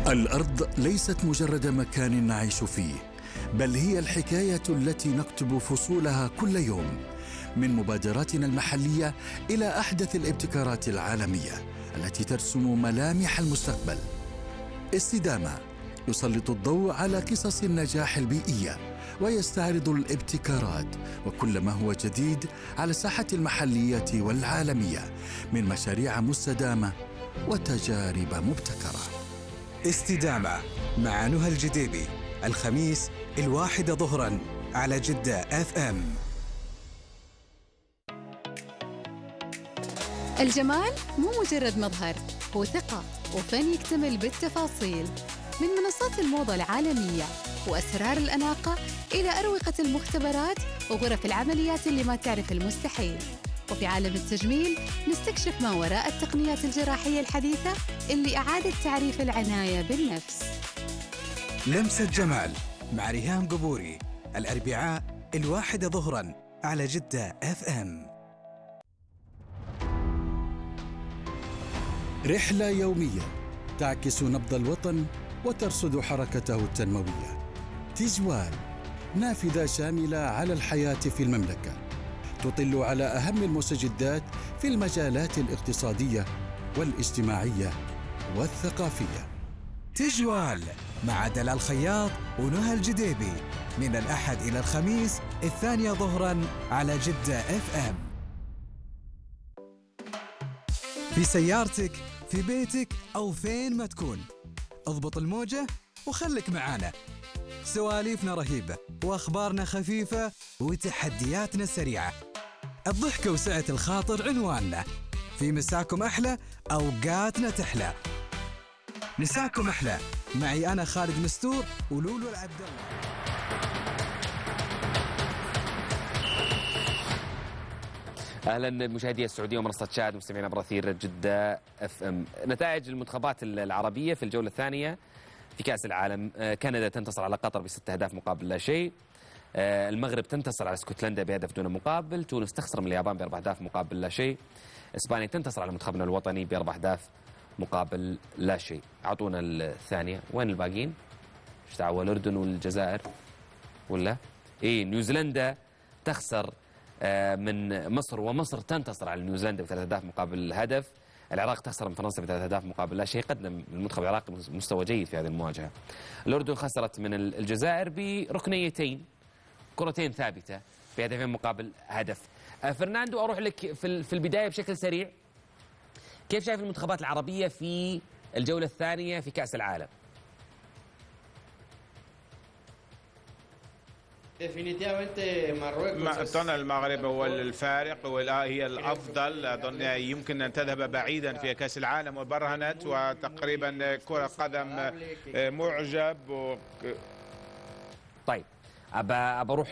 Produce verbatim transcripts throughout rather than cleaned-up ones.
الأرض ليست مجرد مكان نعيش فيه، بل هي الحكاية التي نكتب فصولها كل يوم، من مبادراتنا المحلية إلى أحدث الابتكارات العالمية التي ترسم ملامح المستقبل. استدامة يسلط الضوء على قصص النجاح البيئية ويستعرض الابتكارات وكل ما هو جديد على الساحة المحلية والعالمية من مشاريع مستدامة وتجارب مبتكرة. استدامة مع نهى الجديبي، الخميس الواحدة ظهرا على جدة اف ام. الجمال مو مجرد مظهر، هو ثقة وفن يكتمل بالتفاصيل، من منصات الموضة العالمية وأسرار الأناقة إلى أروقة المختبرات وغرف العمليات اللي ما تعرف المستحيل. وفي عالم التجميل نستكشف ما وراء التقنيات الجراحية الحديثة اللي أعادت تعريف العناية بالنفس. لمسة جمال مع ريهام قبوري، الأربعاء الواحدة ظهرا على جدة اف ام. رحلة يومية تعكس نبض الوطن وترصد حركته التنموية. تجوال، نافذة شاملة على الحياة في المملكة، تطل على أهم المستجدات في المجالات الاقتصادية والاجتماعية والثقافية. تجوال مع دلال خياط ونهى الجديبي من الأحد إلى الخميس الثانية ظهراً على جدة اف ام. في سيارتك، في بيتك أو فين ما تكون، اضبط الموجة وخلك معانا. سواليفنا رهيبة وأخبارنا خفيفة وتحدياتنا سريعة. الضحكة وسعة الخاطر عنواننا. في مساكم أحلى، أوقاتنا تحلى. مساكم أحلى معي أنا خالد مستور ولولو العبد الله. اهلا مشاهدي السعوديه ومنصه شاهد مستمعين عبر اثير جده اف ام. نتائج المنتخبات العربيه في الجوله الثانيه في كاس العالم. كندا تنتصر على قطر بست اهداف مقابل لا شيء. المغرب تنتصر على اسكتلندا بهدف دون مقابل. تونس تخسر من اليابان باربع اهداف مقابل لا شيء. اسبانيا تنتصر على منتخبنا الوطني باربع اهداف مقابل لا شيء. اعطونا الثانيه، وين الباقيين؟ ايش دعوه الاردن والجزائر ولا؟ اي نيوزيلندا تخسر من مصر، ومصر تنتصر على نيوزيلندا بثلاث اهداف مقابل هدف. العراق تخسر من فرنسا بثلاث اهداف مقابل لا شيء. قدم المنتخب العراقي مستوى جيد في هذه المواجهه. الاردن خسرت من الجزائر بركنيتين، كرتين ثابته بهدفين مقابل هدف. فرناندو، اروح لك في البدايه بشكل سريع، كيف شايف المنتخبات العربيه في الجوله الثانيه في كاس العالم؟ أظن المغرب هو الفارق وهي الأفضل. أظن يمكن أن تذهب بعيدا في كأس العالم وبرهنت، وتقريبا كرة قدم معجب و... طيب أبى بروح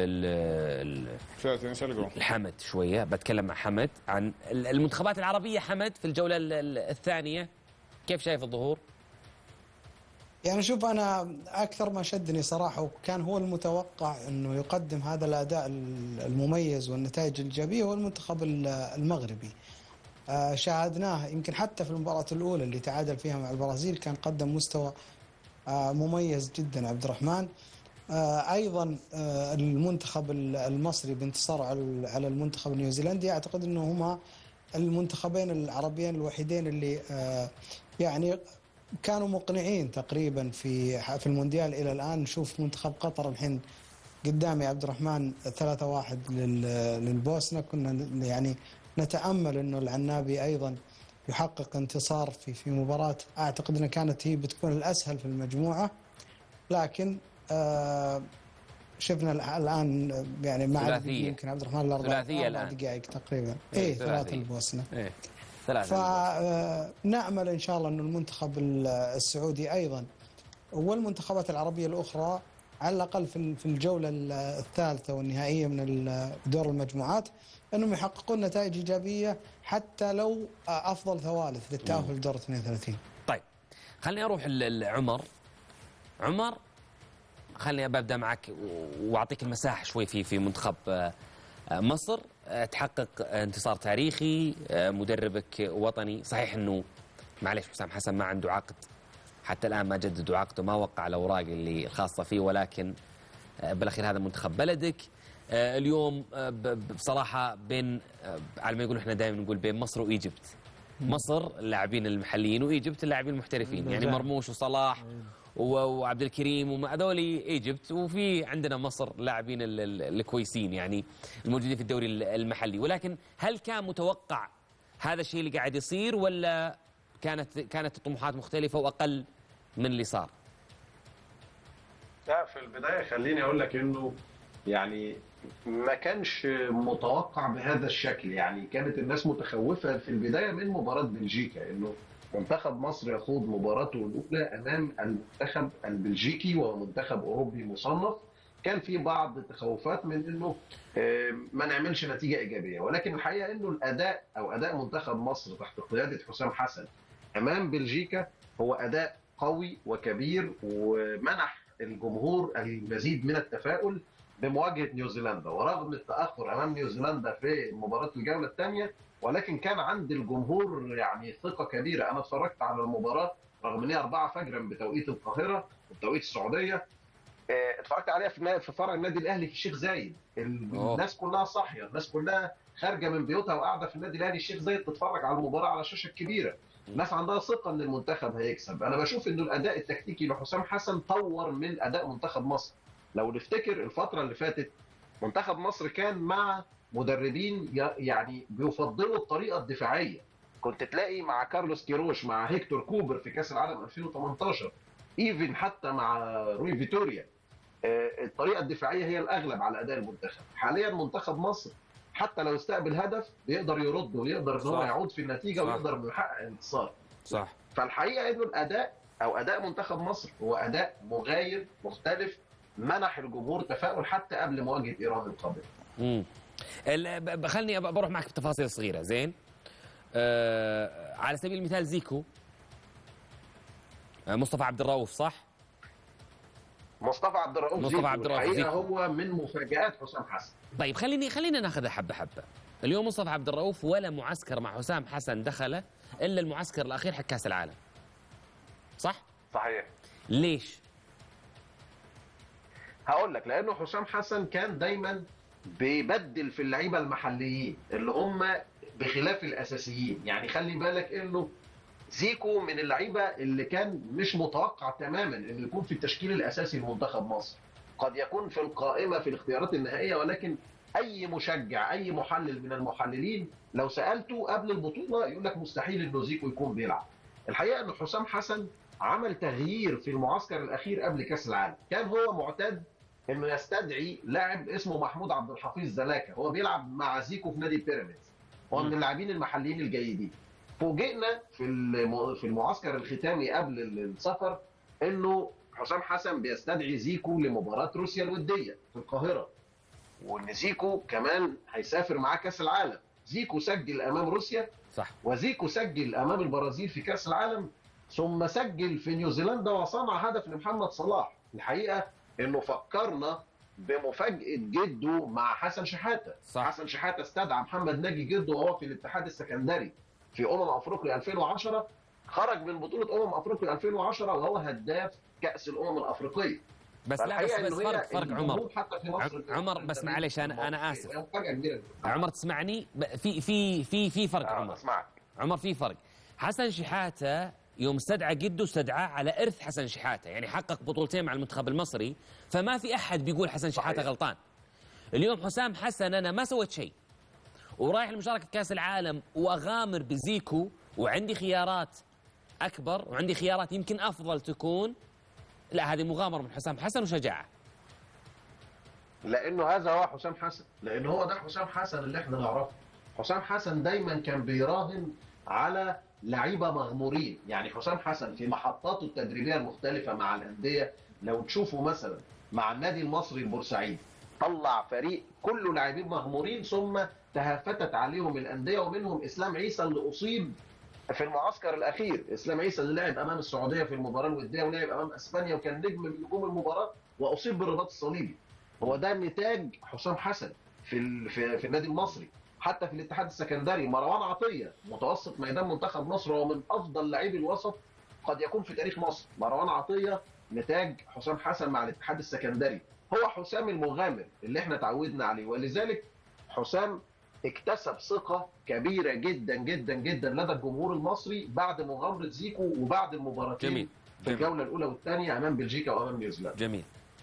لحمد شوية، بتكلم مع حمد عن المنتخبات العربية. حمد، في الجولة الثانية كيف شايف الظهور؟ يعني شوف، أنا أكثر ما شدني صراحة وكان هو المتوقع أنه يقدم هذا الأداء المميز والنتائج الإيجابية هو المنتخب المغربي. شاهدناه يمكن حتى في المباراة الأولى اللي تعادل فيها مع البرازيل، كان قدم مستوى مميز جدا عبد الرحمن. أيضا المنتخب المصري بانتصار على المنتخب النيوزيلندي، أعتقد أنه هما المنتخبين العربيين الوحيدين اللي يعني كانوا مقنعين تقريبا في في المونديال الى الان. نشوف منتخب قطر الحين قدامي عبد الرحمن ثلاثة واحد للبوسنه. كنا يعني نتامل انه العنابي ايضا يحقق انتصار في في مباراه اعتقد انها كانت هي بتكون الاسهل في المجموعه، لكن آه شفنا الان يعني مع يمكن عبد الرحمن الاربع دقائق تقريبا اي ثلاثه البوسنه. إيه. فنأمل إن شاء الله أن المنتخب السعودي أيضا والمنتخبات العربية الأخرى على الأقل في الجولة الثالثة والنهائية من دور المجموعات أنهم يحققون نتائج إيجابية حتى لو أفضل ثوالث للتأهل لدور اثنين وثلاثين. طيب خليني أروح لعمر. عمر، خليني أبدأ معك وأعطيك المساحة شوي في في منتخب مصر. تحقق انتصار تاريخي، مدربك وطني، صحيح انه معليش حسام حسن ما عنده عقد حتى الآن ما جددوا عقده، ما وقع الأوراق اللي الخاصة فيه، ولكن بالأخير هذا منتخب بلدك. اليوم بصراحة بين، على ما يقول احنا دائما نقول بين مصر وإيجيبت. مصر اللاعبين المحليين وإيجيبت اللاعبين المحترفين، يعني مرموش وصلاح وعبد الكريم وهذول إيجيبت، وفي عندنا مصر لاعبين الكويسين يعني الموجودين في الدوري المحلي. ولكن هل كان متوقع هذا الشيء اللي قاعد يصير، ولا كانت كانت الطموحات مختلفة وأقل من اللي صار؟ لا، في البداية خليني أقول لك إنه يعني ما كانش متوقع بهذا الشكل. يعني كانت الناس متخوفة في البداية من مباراة بلجيكا، إنه منتخب مصر يخوض مباراته الأولى أمام المنتخب البلجيكي ومنتخب أوروبي مصنف. كان في بعض التخوفات من إنه ما نعملش نتيجة إيجابية، ولكن الحقيقة إنه الأداء أو أداء منتخب مصر تحت قيادة حسام حسن أمام بلجيكا هو أداء قوي وكبير، ومنح الجمهور المزيد من التفاؤل بمواجهة نيوزيلندا. ورغم التأخر أمام نيوزيلندا في مباراة الجولة الثانية، ولكن كان عند الجمهور يعني ثقة كبيرة. أنا اتفرجت على المباراة رغم أنها أربعة فجرا بتوقيت القاهرة وبتوقيت السعودية، اتفرجت عليها في في فرع النادي الأهلي في الشيخ زايد. الناس كلها صاحية، الناس كلها خارجة من بيوتها وقاعدة في النادي الأهلي الشيخ زايد تتفرج على المباراة على الشاشة الكبيرة. الناس عندها ثقة ان المنتخب هيكسب. انا بشوف انه الاداء التكتيكي لحسام حسن طور من اداء منتخب مصر. لو نفتكر الفترة اللي فاتت منتخب مصر كان مع مدربين يعني بيفضلوا الطريقة الدفاعية. كنت تلاقي مع كارلوس كيروش، مع هيكتور كوبر في كأس العالم ألفين وثمانية عشر، ايفن حتى مع روي فيتوريا، الطريقة الدفاعية هي الاغلب على اداء المنتخب. حاليا منتخب مصر حتى لو استقبل هدف بيقدر يرد ويقدر ان هو يعود في النتيجه ويقدر انه يحقق انتصار. صح. فالحقيقه انه الاداء او اداء منتخب مصر هو اداء مغاير مختلف، منح الجمهور تفاؤل حتى قبل مواجهه ايران القادمه. امم خلني بروح معك بتفاصيل صغيره. زين، آه على سبيل المثال زيكو، مصطفى عبد الرؤوف، صح؟ مصطفى عبد الرؤوف مصطفى عبد الرؤوف الحقيقه هو من مفاجآت حسام حسن. طيب خليني خلينا ناخذها حبه حبه. اليوم مصطفى عبد الرؤوف ولا معسكر مع حسام حسن دخله الا المعسكر الاخير حق كاس العالم، صح؟ صحيح. ليش؟ هقول لك، لانه حسام حسن كان دايما بيبدل في اللعيبه المحليين اللي هم بخلاف الاساسيين. يعني خلي بالك انه زيكو من اللعيبه اللي كان مش متوقع تماما انه يكون في التشكيل الاساسي لمنتخب مصر. قد يكون في القائمه في الاختيارات النهائيه، ولكن اي مشجع اي محلل من المحللين لو سالته قبل البطوله يقول لك مستحيل انه زيكو يكون بيلعب. الحقيقه ان حسام حسن عمل تغيير في المعسكر الاخير قبل كاس العالم. كان هو معتاد انه يستدعي لاعب اسمه محمود عبد الحفيظ زلاكا، هو بيلعب مع زيكو في نادي بيراميدز، هو من اللاعبين المحليين الجيدين. فوجئنا في في المعسكر الختامي قبل السفر انه حسام حسن بيستدعي زيكو لمباراه روسيا الوديه في القاهره، وان زيكو كمان هيسافر معاه كاس العالم. زيكو سجل امام روسيا، صح، وزيكو سجل امام البرازيل في كاس العالم، ثم سجل في نيوزيلندا وصنع هدف لمحمد صلاح. الحقيقه انه فكرنا بمفاجاه جده مع حسن شحاته. صح. حسن شحاته استدعى محمد ناجي جده وهو في الاتحاد السكندري في امم افريقيا ألفين وعشرة، خرج من بطوله امم افريقيا ألفين وعشرة وهو هداف كاس الامم الافريقيه. بس لا بس, بس فرق فرق عمر عمر بس معلش انا انا اسف عمر تسمعني؟ في في في في فرق. عمر اسمعك. عمر في فرق. حسن شحاته يوم استدعى جده استدعاه على ارث حسن شحاته، يعني حقق بطولتين مع المنتخب المصري، فما في احد بيقول حسن شحاته غلطان. اليوم حسام حسن انا ما سويت شيء ورايح لمشاركه كاس العالم واغامر بزيكو وعندي خيارات اكبر وعندي خيارات يمكن افضل تكون، لا هذه مغامره من حسام حسن وشجاعه. لانه هذا هو حسام حسن، لانه هو ده حسام حسن اللي احنا نعرفه. حسام حسن دايما كان بيراهن على لعيبه مغمورين. يعني حسام حسن في محطاته التدريبيه المختلفه مع الانديه، لو تشوفوا مثلا مع النادي المصري البورسعيدي طلع فريق كله لاعبين مغمورين، ثم تهافتت عليهم الانديه، ومنهم اسلام عيسى اللي اصيب في المعسكر الاخير. اسلام عيسى اللي لعب امام السعوديه في المباراه الوديه ولعب امام اسبانيا وكان نجم من نجوم المباراه واصيب بالرباط الصليبي. هو ده نتاج حسام حسن في في, في النادي المصري. حتى في الاتحاد السكندري مروان عطيه متوسط ميدان منتخب مصر هو من افضل لاعبي الوسط قد يكون في تاريخ مصر. مروان عطيه نتاج حسام حسن مع الاتحاد السكندري، هو حسام المغامر اللي احنا تعودنا عليه، ولذلك حسام اكتسب ثقه كبيره جدا جدا جدا لدى الجمهور المصري بعد مغامره زيكو وبعد المباراتين جميل. في الجوله الاولى والثانيه امام بلجيكا وامام نيوزيلندا. جميل.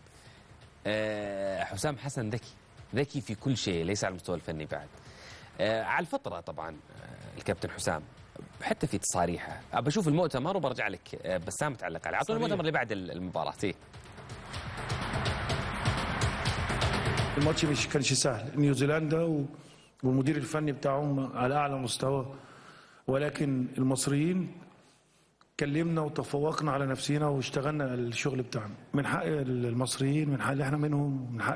أه حسام حسن ذكي، ذكي في كل شيء، ليس على المستوى الفني بعد. أه على الفطره طبعا أه الكابتن حسام حتى في تصاريحه. بشوف المؤتمر وبرجع لك أه بسام تعلق عليه. اعطونا المؤتمر اللي بعد المباراه. إيه؟ الماتش مش كانش سهل، نيوزيلندا والمدير الفني بتاعهم على اعلى مستوى، ولكن المصريين كلمنا وتفوقنا على نفسنا واشتغلنا الشغل بتاعنا. من حق المصريين، من حق اللي احنا منهم، من حق